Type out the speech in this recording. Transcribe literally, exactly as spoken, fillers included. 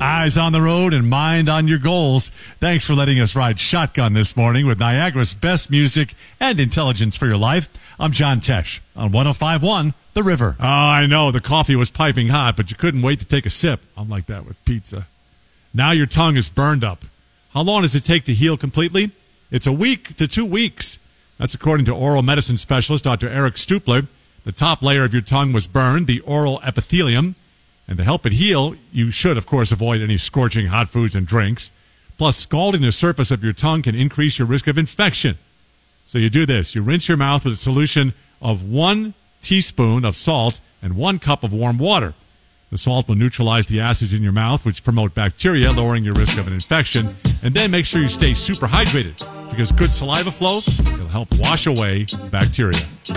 Eyes on the road and mind on your goals. Thanks for letting us ride shotgun this morning with Niagara's best music and intelligence for your life. I'm John Tesh on one oh five point one The River. Oh, I know, the coffee was piping hot, but you couldn't wait to take a sip. I'm like that with pizza. Now your tongue is burned up. How long does it take to heal completely? It's a week to two weeks. That's according to oral medicine specialist Doctor Eric Stupler. The top layer of your tongue was burned, the oral epithelium. And to help it heal, you should, of course, avoid any scorching hot foods and drinks. Plus, scalding the surface of your tongue can increase your risk of infection. So you do this. You rinse your mouth with a solution of one teaspoon of salt and one cup of warm water. The salt will neutralize the acids in your mouth, which promote bacteria, lowering your risk of an infection. And then make sure you stay super hydrated, because good saliva flow will help wash away bacteria.